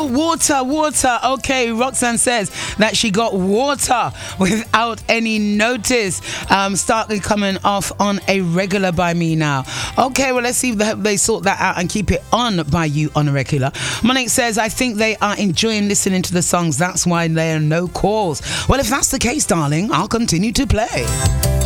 Water. Okay, Roxanne says that she got water without any notice. Starkly coming off on a regular by me now. Okay, well, let's see if they sort that out and keep it on by you on a regular. Monique says, I think they are enjoying listening to the songs. That's why there are no calls. Well, if that's the case, darling, I'll continue to play.